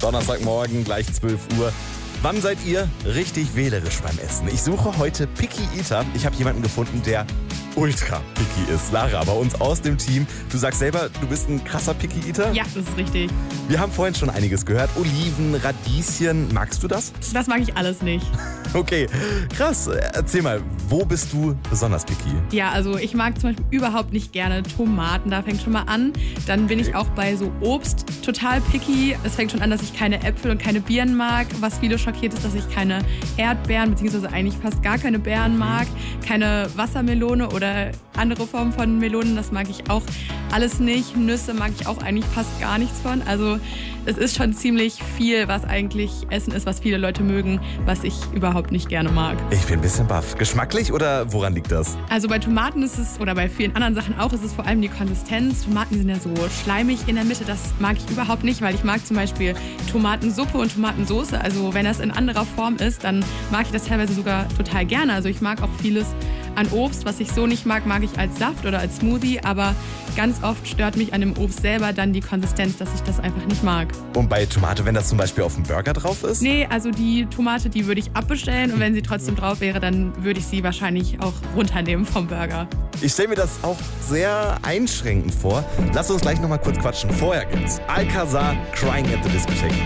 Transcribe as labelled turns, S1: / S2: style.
S1: Donnerstagmorgen, gleich 12 Uhr. Wann seid ihr richtig wählerisch beim Essen? Ich suche heute Picky Eater. Ich habe jemanden gefunden, der ultra picky ist. Lara, bei uns aus dem Team. Du sagst selber, du bist ein krasser Picky Eater?
S2: Ja, das ist richtig.
S1: Wir haben vorhin schon einiges gehört. Oliven, Radieschen. Magst du das?
S2: Das mag ich alles nicht.
S1: Okay, krass. Erzähl mal, wo bist du besonders picky?
S2: Ja, also ich mag zum Beispiel überhaupt nicht gerne Tomaten. Da fängt schon mal an. Dann bin ich auch bei so Obst total picky. Es fängt schon an, dass ich keine Äpfel und keine Birnen mag. Was viele schockiert ist, dass ich keine Erdbeeren, beziehungsweise eigentlich fast gar keine Beeren mag. Keine Wassermelone oder andere Formen von Melonen, das mag ich auch alles nicht. Nüsse mag ich auch eigentlich fast gar nichts von. Also es ist schon ziemlich viel, was eigentlich Essen ist, was viele Leute mögen, was ich überhaupt nicht gerne mag.
S1: Ich bin ein bisschen baff. Geschmacklich oder woran liegt das?
S2: Also bei Tomaten ist es, oder bei vielen anderen Sachen auch, ist es vor allem die Konsistenz. Tomaten sind ja so schleimig in der Mitte, das mag ich überhaupt nicht, weil ich mag zum Beispiel Tomatensuppe und Tomatensauce. Also wenn das in anderer Form ist, dann mag ich das teilweise sogar total gerne. Also ich mag auch vieles an Obst, was ich so nicht mag, mag ich als Saft oder als Smoothie, aber ganz oft stört mich an dem Obst selber dann die Konsistenz, dass ich das einfach nicht mag.
S1: Und bei Tomate, wenn das zum Beispiel auf dem Burger drauf ist?
S2: Nee, also die Tomate, die würde ich abbestellen und wenn sie trotzdem drauf wäre, dann würde ich sie wahrscheinlich auch runternehmen vom Burger.
S1: Ich stelle mir das auch sehr einschränkend vor. Lass uns gleich noch mal kurz quatschen. Vorher gibt's Alcazar, Crying at the Discotheque.